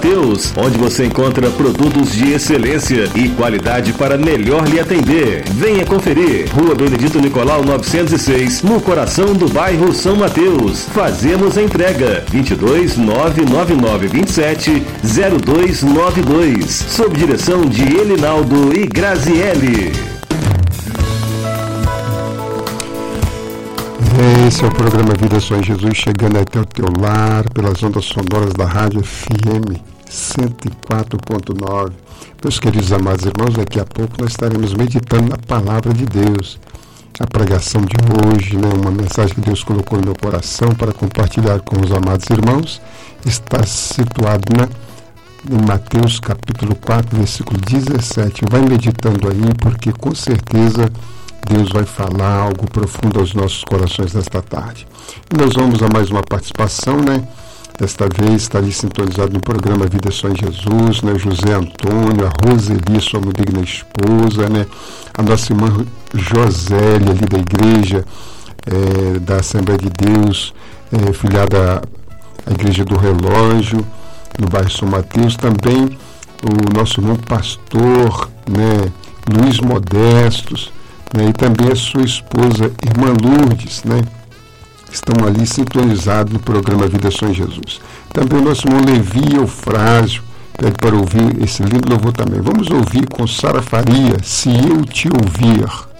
Mateus, onde você encontra produtos de excelência e qualidade para melhor lhe atender. Venha conferir. Rua Benedito Nicolau 906, no coração do bairro São Mateus. Fazemos a entrega 22 999 27 0292, sob direção de Elinaldo e Graziele. Esse é o programa Vida Só em Jesus, chegando até o teu lar, pelas ondas sonoras da Rádio FM 104.9. Meus queridos amados irmãos, daqui a pouco nós estaremos meditando na Palavra de Deus. A pregação de hoje, uma mensagem que Deus colocou no meu coração para compartilhar com os amados irmãos, está situado em Mateus capítulo 4, versículo 17. Vai meditando aí, porque com certeza Deus vai falar algo profundo aos nossos corações nesta tarde. E nós vamos a mais uma participação, Desta vez está ali sintonizado no programa Vida Só em Jesus, José Antônio, a Roseli, sua digna esposa, a nossa irmã Josélia, ali da igreja da Assembleia de Deus, filiada à Igreja do Relógio, no bairro São Mateus. Também o nosso irmão pastor, Luiz Modestos, e também a sua esposa, irmã Lourdes, estão ali sintonizados no programa Vida Só em Jesus. Também o nosso irmão Levi Eufrásio pede para ouvir esse lindo louvor também. Vamos ouvir com Sara Faria, Se Eu Te Ouvir.